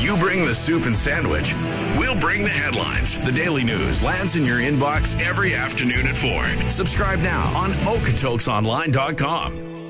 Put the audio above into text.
You bring the soup and sandwich. We'll bring the headlines. The Daily News lands in your inbox every afternoon at 4. Subscribe now on Okotoksonline.com.